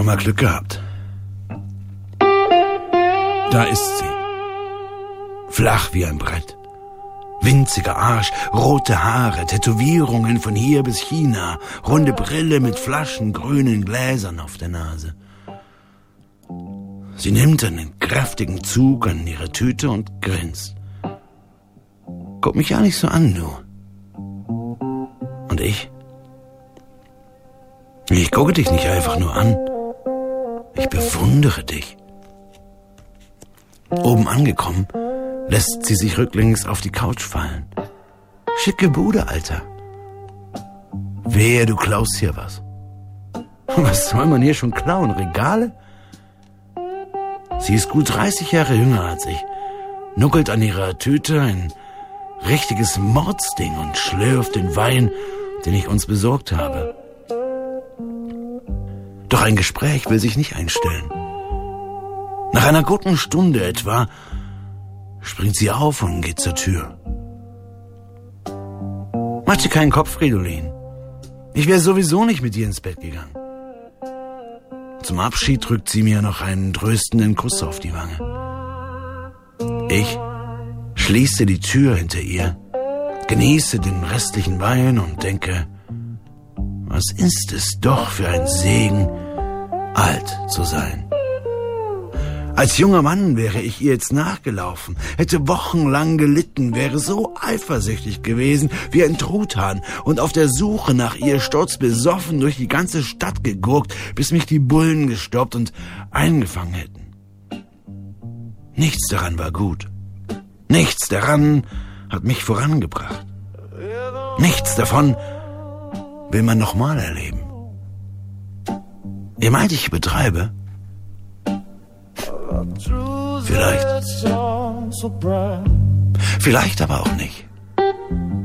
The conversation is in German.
mal Glück gehabt. Da ist sie. Flach wie ein Brett. Winziger Arsch, rote Haare, Tätowierungen von hier bis China, runde Brille mit flaschengrünen Gläsern auf der Nase. Sie nimmt einen kräftigen Zug an ihre Tüte und grinst. Guck mich ja nicht so an, du. Und ich? Ich gucke dich nicht einfach nur an. Ich bewundere dich. Oben angekommen, lässt sie sich rücklings auf die Couch fallen. Schicke Bude, Alter. Wehe, du klaust hier was. Was soll man hier schon klauen? Regale? Sie ist gut 30 Jahre jünger als ich, nuckelt an ihrer Tüte ein richtiges Mordsding und schlürft den Wein, den ich uns besorgt habe. Doch ein Gespräch will sich nicht einstellen. Nach einer guten Stunde etwa springt sie auf und geht zur Tür. Mach dir keinen Kopf, Fridolin. Ich wäre sowieso nicht mit dir ins Bett gegangen. Zum Abschied drückt sie mir noch einen tröstenden Kuss auf die Wange. Ich schließe die Tür hinter ihr, genieße den restlichen Wein und denke, was ist es doch für ein Segen, alt zu sein. Als junger Mann wäre ich ihr jetzt nachgelaufen, hätte wochenlang gelitten, wäre so eifersüchtig gewesen wie ein Truthahn und auf der Suche nach ihr sturzbesoffen durch die ganze Stadt gegurkt, bis mich die Bullen gestoppt und eingefangen hätten. Nichts daran war gut. Nichts daran hat mich vorangebracht. Nichts davon will man nochmal erleben. Ihr meint, ich übertreibe? Vielleicht. Vielleicht aber auch nicht.